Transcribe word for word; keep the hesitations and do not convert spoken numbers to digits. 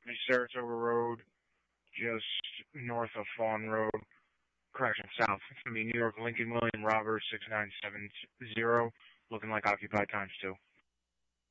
Saratoga Road, just north of Fawn Road. Correction, south. It's going to be New York Lincoln William Roberts six nine seven zero, looking like occupied times two.